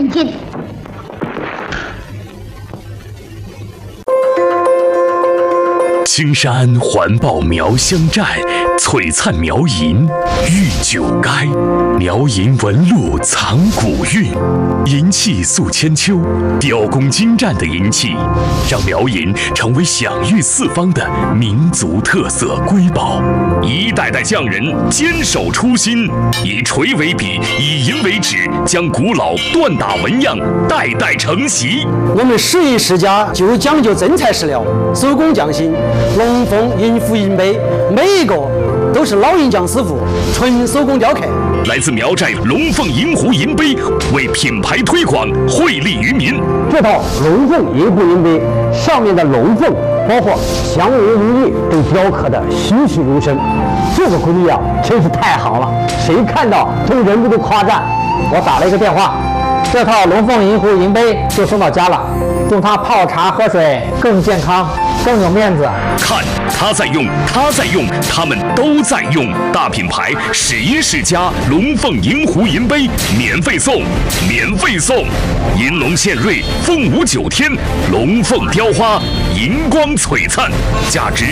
很近。 青山环抱苗乡寨，璀璨苗银玉九垓。苗银纹路藏古韵，银器塑千秋，雕工精湛的银器，让苗银成为享誉四方的民族特色瑰宝。一代代匠人坚守初心，以锤为笔，以银为纸，将古老锻打纹样代代承袭。 我们石银世家就讲究真材实料，手工匠心。龙凤银壶银杯，每一个都是老银匠师傅纯手工雕刻。 来自苗寨龙凤银壶银杯，为品牌推广惠利于民。 这套龙凤银壶银杯上面的龙凤，包括祥云如意，都雕刻的栩栩如生。这个工艺啊，真是太好了，谁看到都忍不住夸赞。我打了一个电话，这套龙凤银壶银杯就送到家了，用它泡茶喝水更健康。更有面子。 看他在用，他在用，他们都在用。大品牌史银世家龙凤银壶银杯免费送，免费送！银龙献瑞，凤舞9天，龙凤雕花，银光璀璨，价值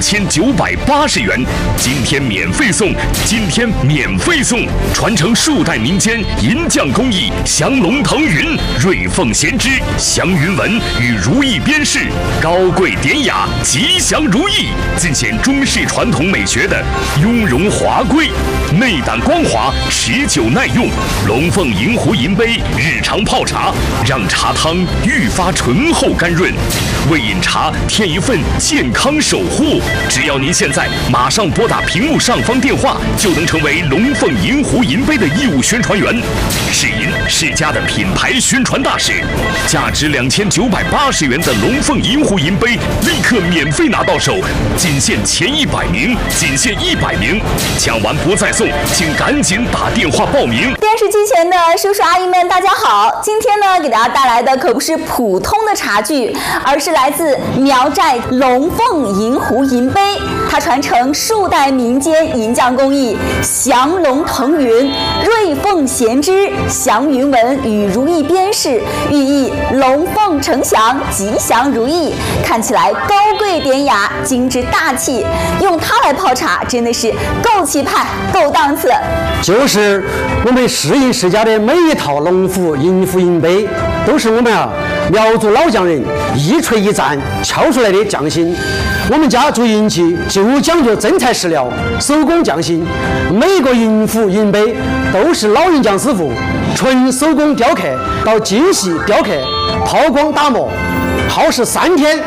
2980元。今天免费送，今天免费送！传承数代民间银匠工艺，降龙腾云，瑞凤衔枝，祥云纹与如意边饰，高贵典雅，吉祥如意，尽显中式传统美学的雍容华贵，内胆光滑，持久耐用。龙凤银壶银杯，日常泡茶，让茶汤愈发醇厚甘润，为饮茶添一份健康守护。只要您现在马上拨打屏幕上方电话，就能成为龙凤银壶银杯的义务宣传员，世银世家的品牌宣传大使。价值2980元的龙凤银壶银杯，立刻免费拿到手，仅限前100名，仅限100名，抢完不再送，请赶紧打电话报名。 电视机前的叔叔阿姨们，大家好！今天呢，给大家带来的可不是普通的茶具，而是来自苗寨龙凤银壶银杯。它传承数代民间银匠工艺，降龙腾云，瑞凤衔枝，祥云纹与如意边饰，寓意龙凤呈祥，吉祥如意，看起来高贵典雅，精致大气。用它来泡茶，真的是够气派，够档次。 就是我们世银世家的每一套龙符银壶银杯，都是我们苗族老匠人一锤一钻敲出来的匠心。我们家做银器就讲究真材实料，手工匠心。每个银壶银杯都是老银匠师傅纯手工雕刻到精细雕刻，抛光打磨，耗时3天。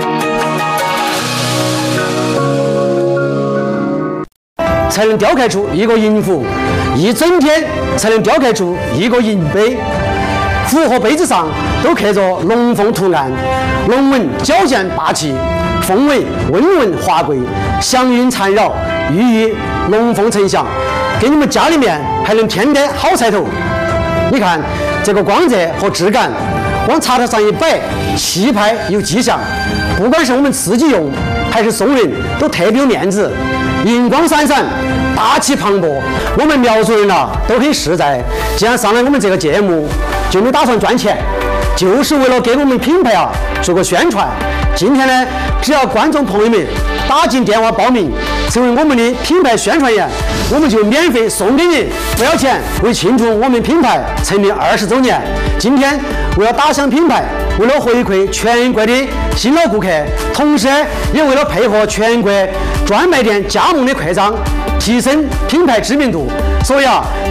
才能雕刻出一个银壶，1整天才能雕刻出一个银杯。壶和杯子上都刻着龙凤图案，龙纹矫健霸气，凤尾温润华贵，祥云缠绕，寓意龙凤呈祥，给你们家里面还能添点好彩头。你看这个光泽和质感，往茶台上一摆，气派又吉祥。不管是我们自己用还是送人，都特别有面子，银光闪闪，大气磅礴。我们苗族人都很实在，既然上来我们这个节目，就没打算赚钱，就是为了给我们品牌做个宣传。今天呢，只要观众朋友们打进电话报名，成为我们的品牌宣传员，我们就免费送给您，不要钱。为庆祝我们品牌成立20周年，今天为了打响品牌，为了回馈全国的新老顾客，同时也为了配合全国专卖店加盟的扩张，提升品牌知名度，所以